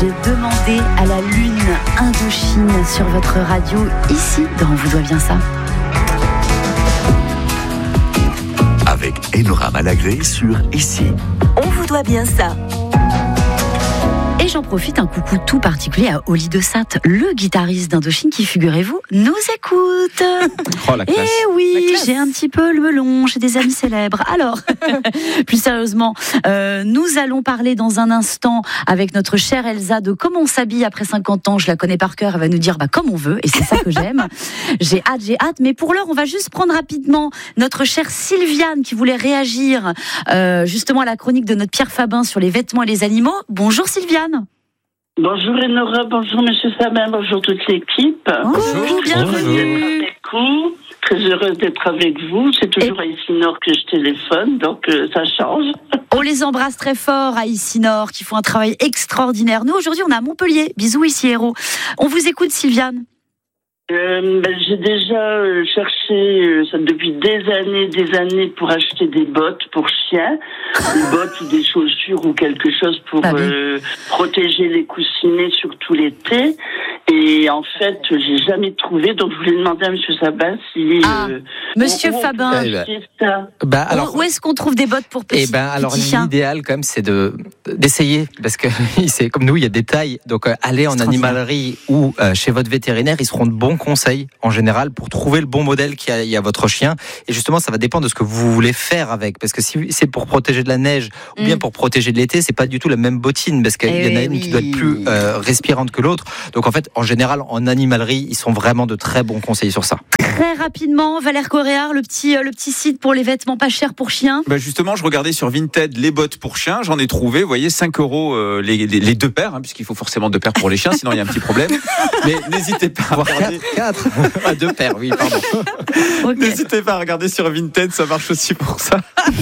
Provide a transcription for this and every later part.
J'ai demandé à la lune Indochine sur votre radio, ici, dans On vous doit bien ça. Avec Enora Malagré sur Ici. On vous doit bien ça. Et j'en profite, un coucou tout particulier à Oli de Satt, le guitariste d'Indochine qui, figurez-vous, nous écoute. Oh, la classe. Et oui, j'ai un petit peu le melon, j'ai des amis célèbres. Alors, plus sérieusement, nous allons parler dans un instant avec notre chère Elsa de comment on s'habille après 50 ans. Je la connais par cœur, elle va nous dire comme on veut, et c'est ça que j'aime. J'ai hâte. Mais pour l'heure, on va juste prendre rapidement notre chère Sylviane qui voulait réagir justement à la chronique de notre Pierre Fabin sur les vêtements et les animaux. Bonjour Sylviane. Bonjour Enora, bonjour Monsieur Sabin, bonjour toute l'équipe. Bonjour, bienvenue. Très heureuse d'être avec vous. C'est toujours à Ici-Nord que je téléphone, donc ça change. On les embrasse très fort à Ici-Nord, qui font un travail extraordinaire. Nous, aujourd'hui, on est à Montpellier. Bisous ici, héros. On vous écoute, Sylviane. J'ai déjà cherché ça depuis des années pour acheter des bottes pour chiens, des bottes ou des chaussures ou quelque chose pour protéger les coussinets surtout l'été. Et en fait, j'ai jamais trouvé, donc je voulais demander à Monsieur Sabin si Monsieur Fabin, alors, où est-ce qu'on trouve des bottes pour petits chiens? Alors l'idéal quand même, c'est d'essayer, parce que c'est comme nous, il y a des tailles. Donc allez en animalerie ou chez votre vétérinaire, ils seront de bons conseils en général pour trouver le bon modèle qu'il y a à votre chien. Et justement, ça va dépendre de ce que vous voulez faire avec, parce que si c'est pour protéger de la neige ou bien pour protéger de l'été, c'est pas du tout la même bottine, parce qu'il y en a une qui doit être plus respirante que l'autre. Donc en fait, en général, en animalerie, ils sont vraiment de très bons conseils sur ça. Très rapidement, Valère Coréard, le petit site pour les vêtements pas chers pour chiens. Justement, je regardais sur Vinted les bottes pour chiens. J'en ai trouvé, vous voyez, 5 € les deux paires, puisqu'il faut forcément 2 paires pour les chiens, sinon il y a un petit problème. Mais n'hésitez pas à regarder. 4 2 paires, oui, pardon. Okay. N'hésitez pas à regarder sur Vinted, ça marche aussi pour ça.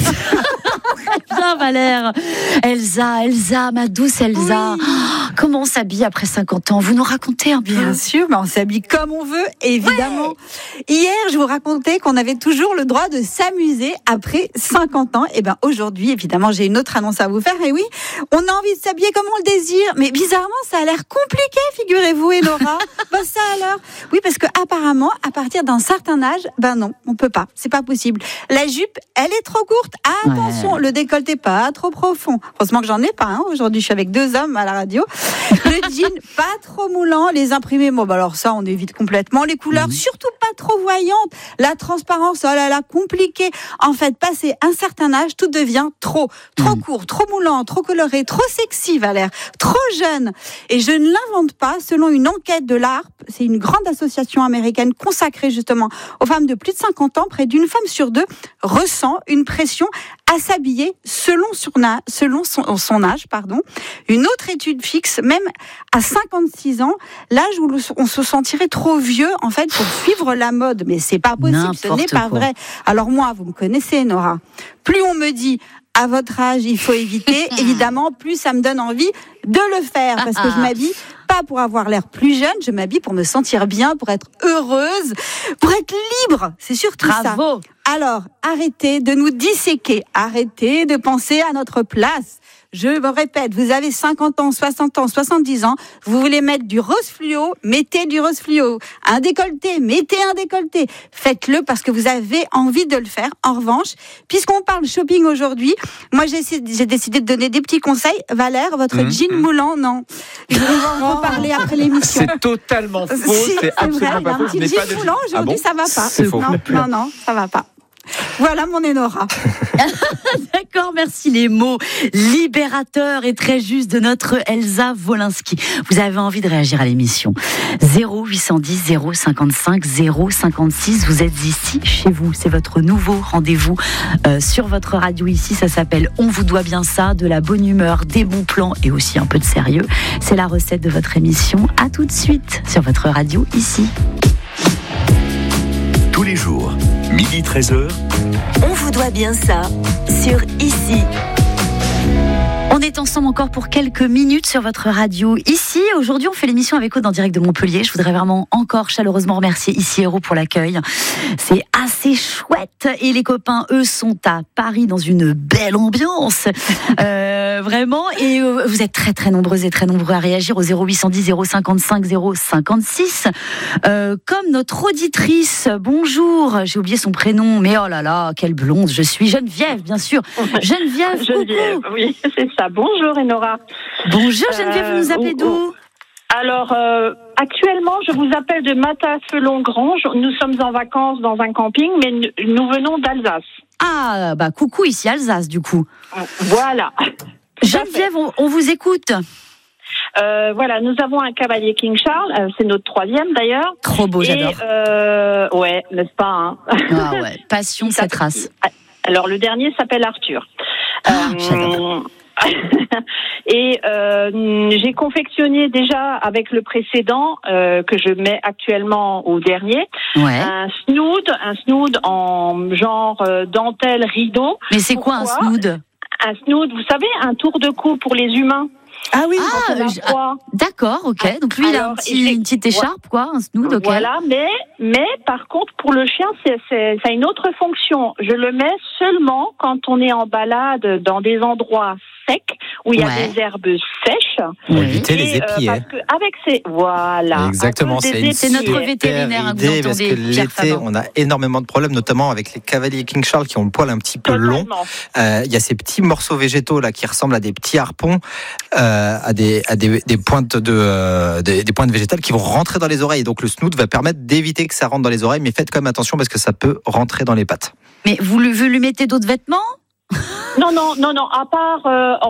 Bien Valère. Elsa, ma douce Elsa. Oui. Comment on s'habille après 50 ans? Vous nous racontez un peu? Bien sûr, on s'habille comme on veut, évidemment. Ouais. Hier, je vous racontais qu'on avait toujours le droit de s'amuser après 50 ans. Et aujourd'hui, évidemment, j'ai une autre annonce à vous faire. Et oui, on a envie de s'habiller comme on le désire. Mais bizarrement, ça a l'air compliqué, figurez-vous, Enora. Ça alors? Oui, parce que apparemment, à partir d'un certain âge, non, on peut pas. C'est pas possible. La jupe, elle est trop courte. Attention, le décolleté pas trop profond. Heureusement que j'en ai pas. Aujourd'hui, je suis avec 2 hommes à la radio. Le jean pas trop moulant, les imprimés, alors ça, on évite complètement. Les couleurs, surtout pas trop voyantes. La transparence, compliqué. En fait, passé un certain âge, tout devient trop court, trop moulant, trop coloré, trop sexy, Valère, trop jeune. Et je ne l'invente pas. Selon une enquête de l'ARP, c'est une grande association américaine consacrée justement aux femmes de plus de 50 ans, près d'une femme sur 2 ressent une pression à s'habiller selon son âge. Une autre étude fixe, même à 56 ans, l'âge où on se sentirait trop vieux, en fait, pour suivre la mode. Mais c'est pas possible, ce n'est pas vrai. Alors moi, vous me connaissez, Nora. Plus on me dit, à votre âge, il faut éviter, évidemment, plus ça me donne envie de le faire, parce que je m'habille pas pour avoir l'air plus jeune, je m'habille pour me sentir bien, pour être heureuse, pour être libre. C'est surtout Bravo. Ça. Alors, arrêtez de nous disséquer, arrêtez de penser à notre place. Je me répète, vous avez 50 ans, 60 ans, 70 ans, vous voulez mettre du rose fluo, mettez du rose fluo. Un décolleté, mettez un décolleté. Faites-le parce que vous avez envie de le faire. En revanche, puisqu'on parle shopping aujourd'hui, moi j'ai décidé de donner des petits conseils. Valère, votre jean moulant, non. Je vais en reparler après l'émission. C'est totalement faux, c'est absolument pas faux. Un petit jean moulant, aujourd'hui, ça va pas. C'est faux. Non, ça va pas. Voilà mon Enora. D'accord, merci. Les mots libérateurs et très justes de notre Elsa Wolinski. Vous avez envie de réagir à l'émission. 0810 055 056. Vous êtes ici, chez vous. C'est votre nouveau rendez-vous sur votre radio ici. Ça s'appelle On vous doit bien ça. De la bonne humeur, des bons plans et aussi un peu de sérieux. C'est la recette de votre émission. À tout de suite sur votre radio ici. Tous les jours, 12h-13h. On vous doit bien ça sur Ici. On est ensemble encore pour quelques minutes sur votre radio ici. Aujourd'hui, on fait l'émission avec Aude en direct de Montpellier. Je voudrais vraiment encore chaleureusement remercier Ici Héros pour l'accueil. C'est assez chouette. Et les copains, eux, sont à Paris dans une belle ambiance. vraiment. Et vous êtes très très nombreuses et très nombreux à réagir au 0810 055 056. Comme notre auditrice, bonjour, j'ai oublié son prénom, mais oh là là, quelle blonde je suis. Geneviève, bien sûr. Geneviève, coucou. Oui, c'est ça. Bonjour Enora. Bonjour Geneviève, vous nous appelez d'où? Alors, actuellement, je vous appelle de Matasselon-Grange. Nous sommes en vacances dans un camping, mais nous venons d'Alsace. Ah, bah coucou, ici Alsace, du coup. Voilà. Geneviève, on vous écoute. Voilà, nous avons un cavalier King Charles, c'est notre 3e d'ailleurs. Trop beau, j'adore. Ouais, n'est-ce pas hein. Ah ouais, passion cette race. Alors, le dernier s'appelle Arthur. J'adore. Et j'ai confectionné déjà avec le précédent que je mets actuellement au dernier un snood en genre dentelle rideau. Mais c'est quoi un snood? Un snood, vous savez, un tour de cou pour les humains. Ah oui, d'accord, ok. Donc lui, il a une petite écharpe, quoi, un snood, ok. Voilà, mais par contre, pour le chien, ça a une autre fonction. Je le mets seulement quand on est en balade dans des endroits secs, où il y a des herbes sèches. Pour éviter les épis. Parce que avec ces... Voilà. Exactement, c'est notre vétérinaire hein, que vous parce entendez, que l'été, on a énormément de problèmes, notamment avec les cavaliers King Charles qui ont le poil un petit peu long. Il y a ces petits morceaux végétaux là qui ressemblent à des petits harpons, à des pointes des pointes végétales qui vont rentrer dans les oreilles. Donc le snood va permettre d'éviter que ça rentre dans les oreilles, mais faites quand même attention parce que ça peut rentrer dans les pattes. Mais vous lui mettez d'autres vêtements? Non, à part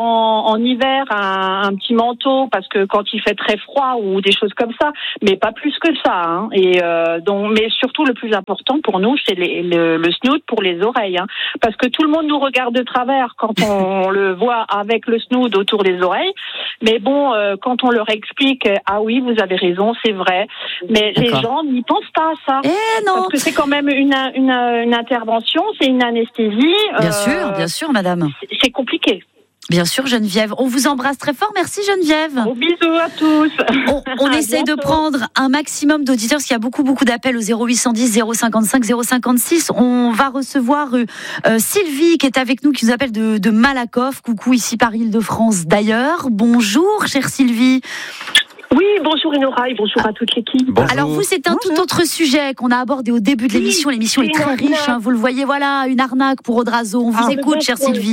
en hiver un petit manteau parce que quand il fait très froid ou des choses comme ça, mais pas plus que ça. Hein. Et mais surtout le plus important pour nous, c'est le snood pour les oreilles, hein, parce que tout le monde nous regarde de travers quand on le voit avec le snood autour des oreilles. Mais bon, quand on leur explique, ah oui, vous avez raison, c'est vrai, mais les gens n'y pensent pas à ça. Non. Parce que c'est quand même une intervention, c'est une anesthésie. Bien sûr, madame. C'est compliqué. Bien sûr, Geneviève. On vous embrasse très fort. Merci, Geneviève. Gros bisous à tous. On essaie de prendre un maximum d'auditeurs parce qu'il y a beaucoup d'appels au 0810 055 056. On va recevoir Sylvie qui est avec nous, qui nous appelle de Malakoff. Coucou, ici par Île-de-France d'ailleurs. Bonjour, chère Sylvie. Oui, bonjour Enora et bonjour à toute l'équipe. Bonjour. Alors vous, c'est un tout autre sujet qu'on a abordé au début de l'émission. L'émission est très riche, hein, vous le voyez, voilà, une arnaque pour Audrazo. On vous écoute, chère Sylvie.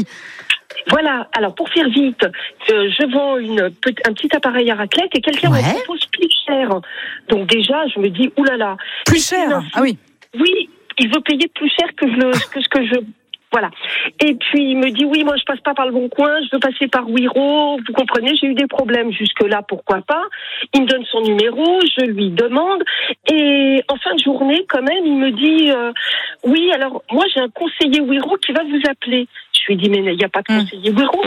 Voilà, alors pour faire vite, je vends un petit appareil à raclette et quelqu'un me propose plus cher. Donc déjà, je me dis, oulala. Plus cher? Ah oui. Oui, il veut payer plus cher que ce que je... Voilà. Et puis, il me dit, oui, moi, je passe pas par le Bon Coin, je veux passer par Wiro. Vous comprenez, j'ai eu des problèmes jusque-là, pourquoi pas. Il me donne son numéro, je lui demande. Et en fin de journée, quand même, il me dit, oui, alors, moi, j'ai un conseiller Wiro qui va vous appeler. Je lui dis, mais il n'y a pas de conseiller Wiro.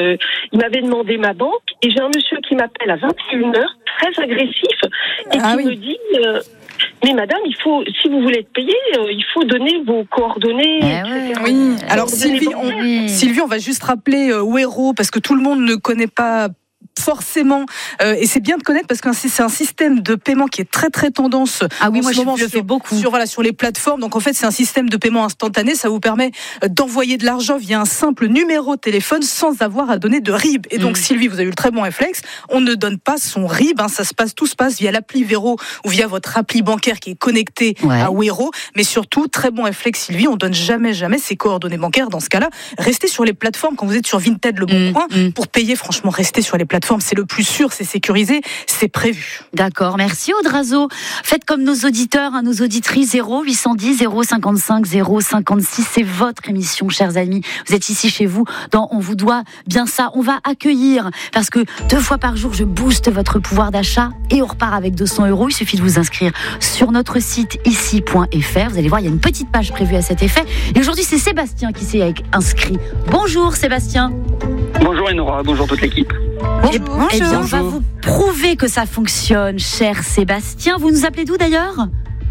Il m'avait demandé ma banque et j'ai un monsieur qui m'appelle à 21h, très agressif, et qui me dit... mais madame, si vous voulez être payée, il faut donner vos coordonnées. Oui. Alors Sylvie, on va juste rappeler Wero parce que tout le monde ne connaît pas forcément, et c'est bien de connaître parce que c'est un système de paiement qui est très très tendance. Ah oui, moi je le fais beaucoup sur les plateformes. Donc en fait, c'est un système de paiement instantané. Ça vous permet d'envoyer de l'argent via un simple numéro de téléphone sans avoir à donner de RIB. Et donc Sylvie, vous avez eu le très bon réflexe. On ne donne pas son RIB. Hein, tout se passe via l'appli Wero ou via votre appli bancaire qui est connectée à Wero. Mais surtout, très bon réflexe, Sylvie. On donne jamais ses coordonnées bancaires. Dans ce cas-là, restez sur les plateformes quand vous êtes sur Vinted, le Bon Coin, pour payer. Franchement, restez sur les plateformes. C'est le plus sûr, c'est sécurisé, c'est prévu. D'accord, merci Audrazo. Faites comme nos auditeurs, nos auditrices, 0810 055 056. C'est votre émission, chers amis. Vous êtes ici chez vous, On vous doit bien ça. On va accueillir, parce que 2 fois par jour, je booste votre pouvoir d'achat et on repart avec 200 €. Il suffit de vous inscrire sur notre site ici.fr. Vous allez voir, il y a une petite page prévue à cet effet. Et aujourd'hui, c'est Sébastien qui s'est inscrit. Bonjour Sébastien. Bonjour Enora, bonjour toute l'équipe. Eh bien, on va vous prouver que ça fonctionne, cher Sébastien. Vous nous appelez d'où d'ailleurs ?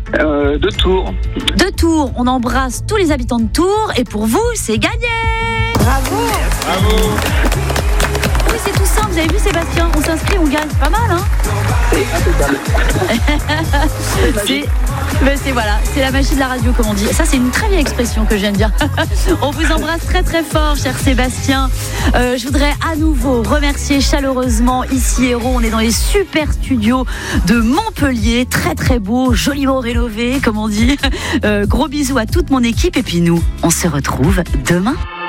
De Tours. De Tours. On embrasse tous les habitants de Tours. Et pour vous, c'est gagné ! Bravo. Bravo. oui, c'est tout simple. Vous avez vu, Sébastien, on s'inscrit, on gagne. Pas mal, hein? C'est la magie de la radio, comme on dit. Ça, c'est une très vieille expression que je viens de dire. On vous embrasse très très fort, cher Sébastien. Je voudrais à nouveau remercier chaleureusement ici Hérault. On est dans les super studios de Montpellier, très très beau, joliment rénové, comme on dit. Gros bisous à toute mon équipe et puis nous, on se retrouve demain.